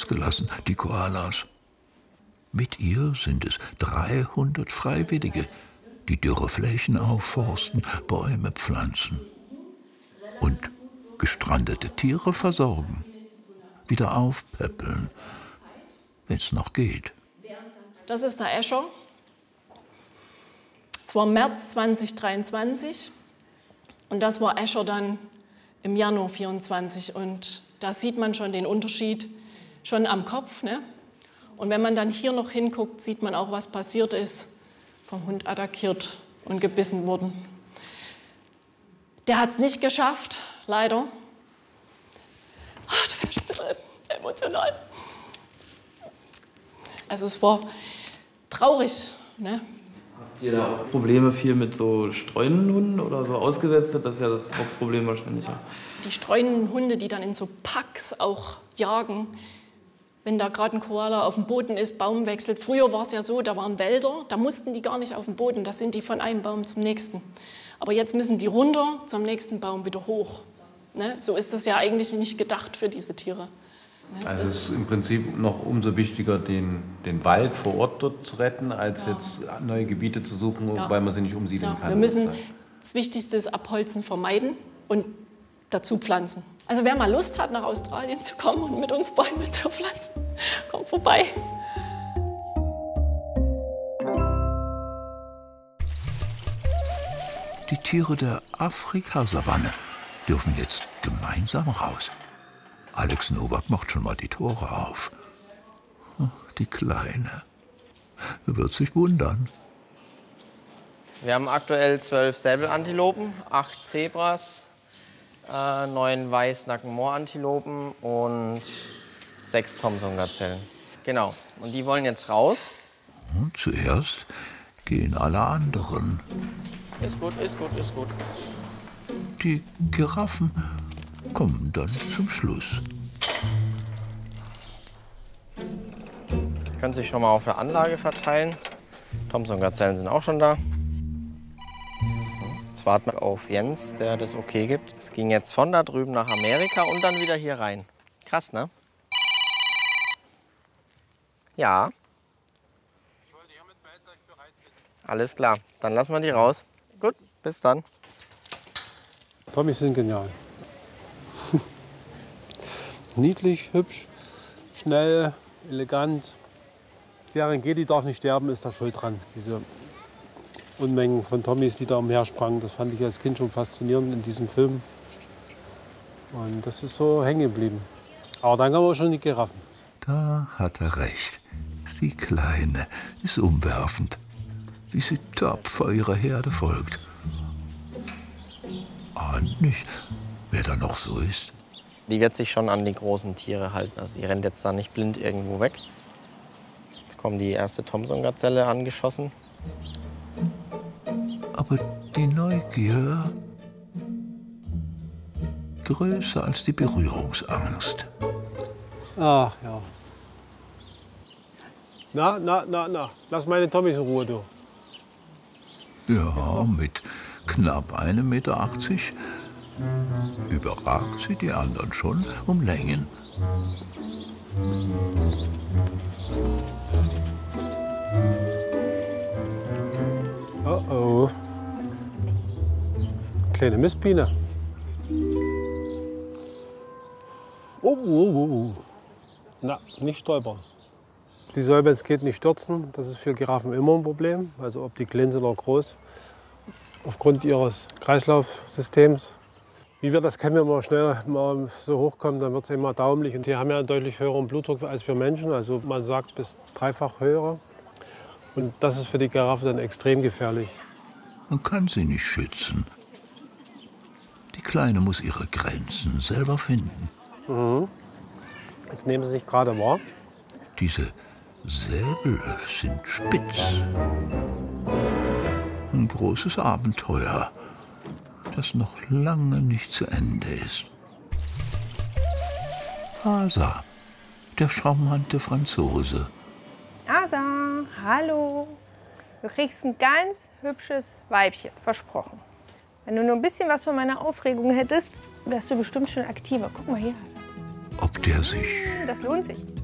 ausgelassen, die Koalas. Mit ihr sind es 300 Freiwillige, die Dürreflächen aufforsten, Bäume pflanzen und gestrandete Tiere versorgen, wieder aufpäppeln, wenn es noch geht. Das ist der Escher. Es war März 2023 und das war Escher dann im Januar 24. Und da sieht man schon den Unterschied, schon am Kopf. Ne? Und wenn man dann hier noch hinguckt, sieht man auch, was passiert ist. Vom Hund attackiert und gebissen worden. Der hat es nicht geschafft, leider. Da wäre ich ein bisschen emotional. Also es war traurig. Ne? Habt ihr da auch Probleme viel mit so streunenden Hunden oder so ausgesetzt? Das ist ja das Hauptproblem wahrscheinlich. Ja. Die streunenden Hunde, die dann in so Packs auch jagen, wenn da gerade ein Koala auf dem Boden ist, Baum wechselt. Früher war es ja so, da waren Wälder, da mussten die gar nicht auf den Boden, da sind die von einem Baum zum nächsten. Aber jetzt müssen die runter zum nächsten Baum wieder hoch. Ne? So ist das ja eigentlich nicht gedacht für diese Tiere. Ne? Also es ist im Prinzip noch umso wichtiger, den Wald vor Ort dort zu retten, als jetzt neue Gebiete zu suchen, weil man sie nicht umsiedeln kann. Wir müssen, das Wichtigste ist Abholzen vermeiden und dazu pflanzen. Also wer mal Lust hat, nach Australien zu kommen und mit uns Bäume zu pflanzen, kommt vorbei. Die Tiere der Afrikasavanne dürfen jetzt gemeinsam raus. Alex Nowak macht schon mal die Tore auf. Die Kleine wird sich wundern. Wir haben aktuell 12 Säbelantilopen, 8 Zebras, 9 Weißnacken-Moorantilopen und 6 Thomson-Gazellen. Genau, und die wollen jetzt raus. Und zuerst gehen alle anderen. Ist gut, ist gut, ist gut. Die Giraffen kommen dann zum Schluss. Die können sich schon mal auf der Anlage verteilen. Thomson-Gazellen sind auch schon da. Jetzt warten wir auf Jens, der das okay gibt. Es ging jetzt von da drüben nach Amerika und dann wieder hier rein. Krass, ne? Ja. Ich wollte hiermit weiter, ich bereit bin. Alles klar, dann lassen wir die raus. Gut, bis dann. Tommys sind genial. Niedlich, hübsch, schnell, elegant. Serengeti darf nicht sterben, ist da schuld dran. Diese Unmengen von Tommys, die da umhersprangen, das fand ich als Kind schon faszinierend in diesem Film. Und das ist so hängen geblieben. Aber dann kam auch schon die Giraffen. Da hat er recht. Die Kleine ist umwerfend, wie sie tapfer ihrer Herde folgt. Ahnt nicht, wer da noch so ist. Die wird sich schon an die großen Tiere halten. Also die rennt jetzt da nicht blind irgendwo weg. Jetzt kommt die erste Thomson-Gazelle angeschossen. Aber die Neugier größer als die Berührungsangst. Ach ja. Na. Lass meine Tommys in Ruhe, du. Ja, mit knapp 1,80 Meter überragt sie die anderen schon um Längen. Oh oh. Kleine Mistbiene. Oh. Na, nicht stolpern. Sie soll, wenn es geht, nicht stürzen. Das ist für Giraffen immer ein Problem. Also ob die klein sind oder groß. Aufgrund ihres Kreislaufsystems. Wie wir das kennen, wenn man schnell mal so hochkommt, dann wird es immer daumlich. Und die haben ja einen deutlich höheren Blutdruck als wir Menschen. Also man sagt bis 3-fach höher. Und das ist für die Giraffe dann extrem gefährlich. Man kann sie nicht schützen. Die Kleine muss ihre Grenzen selber finden. Jetzt nehmen sie sich gerade wahr. Diese Säbel sind spitz. Ein großes Abenteuer, das noch lange nicht zu Ende ist. Asa, der charmante Franzose. Asa, hallo. Du kriegst ein ganz hübsches Weibchen, versprochen. Wenn du nur ein bisschen was von meiner Aufregung hättest, wärst du bestimmt schon aktiver. Guck mal hier, Asa. Ob der sich Das lohnt sich.